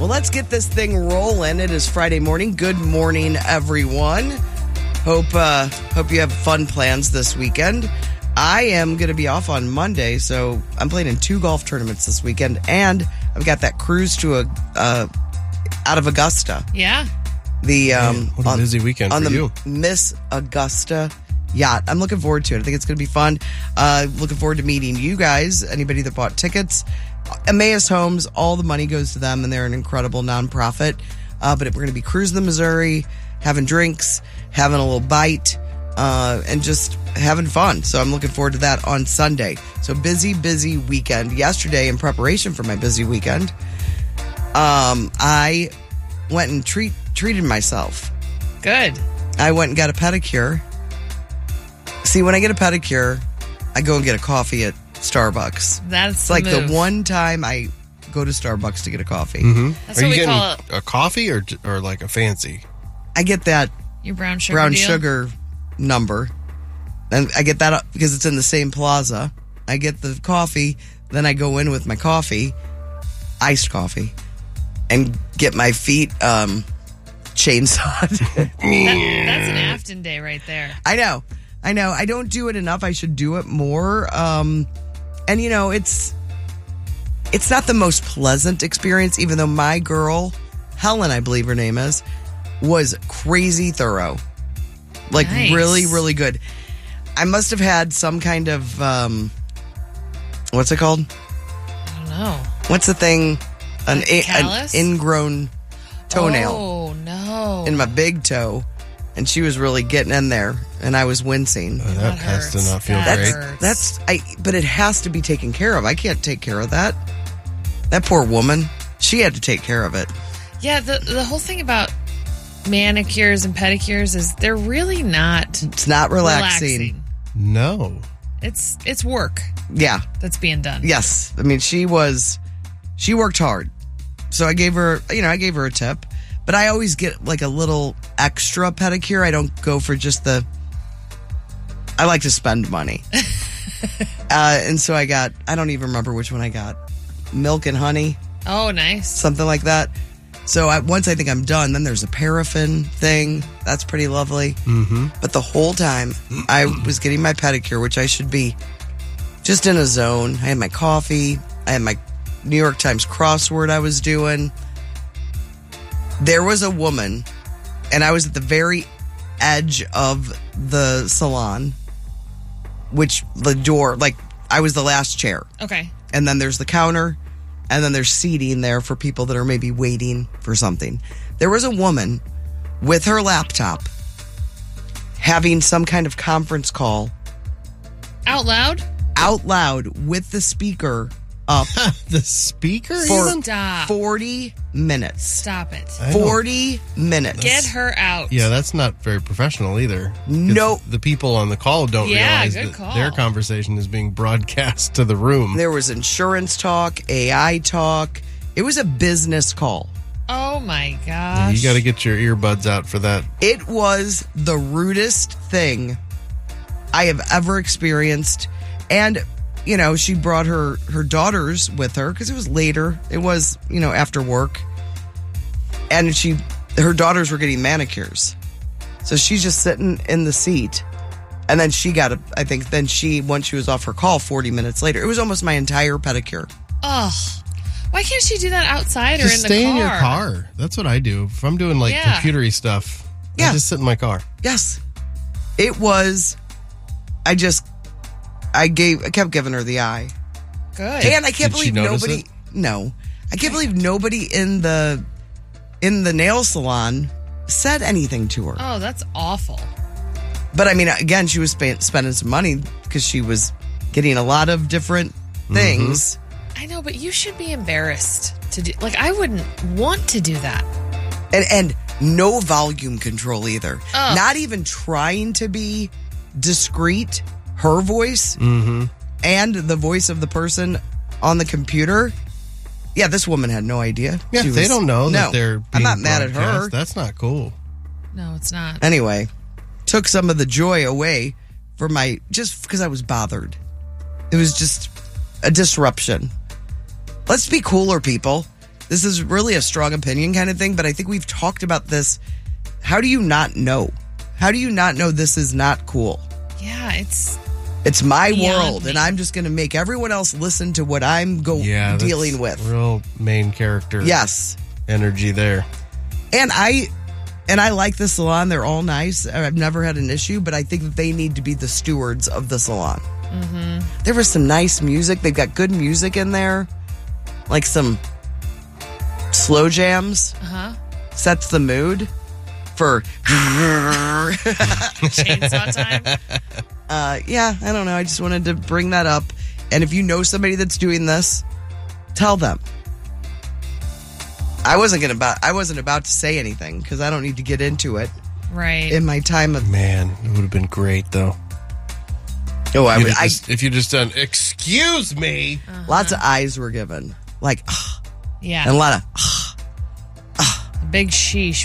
Well, let's get this thing rolling. It is Friday morning. Good morning, everyone. Hope you have fun plans this weekend. I am going to be off on Monday, so I'm playing in 2 golf tournaments this weekend, and I've got that cruise to out of Augusta. Yeah. What a busy weekend on for the you. Miss Augusta yacht. I'm looking forward to it. I think it's going to be fun. Looking forward to meeting you guys, anybody that bought tickets. Emmaus Homes, all the money goes to them, and they're an incredible nonprofit. But we're going to be cruising the Missouri, having drinks, having a little bite, and just having fun. So I'm looking forward to that on Sunday. So busy weekend. Yesterday, in preparation for my busy weekend, I went and treated myself. Good. I went and got a pedicure. See, when I get a pedicure, I go and get a coffee at Starbucks. That's like the move. the one time I go to Starbucks to get a coffee. Mm-hmm. That's Are what you we getting call it. a coffee or like a fancy? I get that Your brown sugar brown deal? sugar number. And I get that up because it's in the same plaza. I get the coffee, then I go in with my coffee, iced coffee, and get my feet chainsawed. That's an Afton day right there. I know. I don't do it enough. I should do it more. And it's not the most pleasant experience, even though my girl, Helen, I believe her name is, was crazy thorough. Like Nice. really, really good. I must have had some kind of, what's it called? I don't know. What's the thing? An callus? ingrown toenail Oh, no. in my big toe. And she was really getting in there, and I was wincing. That has to hurts. not feel That great. hurts. But it has to be taken care of. I can't take care of that. That poor woman, she had to take care of it. Yeah, the whole thing about manicures and pedicures is they're really not It's not relaxing. No. It's work Yeah. that's being done. Yes. I mean, she worked hard. So I gave her a tip. But I always get like a little extra pedicure. I don't go for just I like to spend money. And so I don't even remember which one I got. Milk and honey, Oh, nice. something like that. So once I think I'm done, then there's a paraffin thing. That's pretty lovely. Mm-hmm. But the whole time I was getting my pedicure, which I should be just in a zone. I had my coffee. I had my New York Times crossword I was doing. There was a woman, and I was at the very edge of the salon, which the door, like I was the last chair. Okay. And then there's the counter, and then there's seating there for people that are maybe waiting for something. There was a woman with her laptop having some kind of conference call Out loud? out loud with the speaker up The speaker? for even? Stop. 40 minutes. Stop it. I don't- 40 minutes. Get her out. Yeah, that's not very professional either. 'Cause No. The people on the call don't Yeah, realize good that call. their conversation is being broadcast to the room. There was insurance talk, AI talk. It was a business call. Oh, my Yeah, gosh. you got to get your earbuds out for that. It was the rudest thing I have ever experienced. And, she brought her daughters with her because it was later. It was, after work. And her daughters were getting manicures. So she's just sitting in the seat. And then once she was off her call 40 minutes later, it was almost my entire pedicure. Ugh. Why can't she do that outside or Just in the stay car? in your car. That's what I do. If I'm doing like Yeah. computery stuff, Yeah. I just sit in my car. Yes. It was, I kept giving her the eye. Good. And I can't Did she believe notice nobody. it? No, I can't believe nobody in the nail salon said anything to her. Oh, that's awful. But I mean, again, she was spending some money because she was getting a lot of different things. I know, but you should be embarrassed to do. Like, I wouldn't want to do that. And no volume control either. Ugh. Not even trying to be discreet. Her voice and the voice of the person on the computer. Yeah, this woman had no idea. Yeah, She they was- don't know No, that they're being I'm not mad at her. broadcast. That's not cool. No, it's not. Anyway, took some of the joy away from just because I was bothered. It was just a disruption. Let's be cooler, people. this is really a strong opinion kind of thing, but I think we've talked about this. How do you not know? How do you not know this is not cool? Yeah, it's my beyond world, me. and I'm just going to make everyone else listen to what I'm dealing with. Real main character. Yes. Energy there. And I like the salon. They're all nice. I've never had an issue, but I think that they need to be the stewards of the salon. Mm-hmm. There was some nice music. They've got good music in there, like some slow jams. Sets the mood for chainsaw time. Yeah, I don't know. I just wanted to bring that up. And if you know somebody that's doing this, tell them. I wasn't about to say anything because I don't need to get into it. Right. In my time of Man, it would have been great though. Oh, If you just done, excuse me. Lots of eyes were given, like, Yeah. and a lot of. A big sheesh